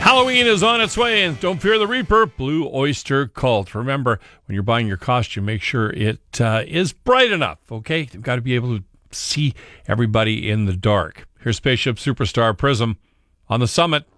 Halloween is on its way, and don't fear the Reaper, Blue Oyster Cult. Remember, when you're buying your costume, make sure it is bright enough, okay? You've got to be able to see everybody in the dark. Here's Spaceship Superstar Prism on the Summit.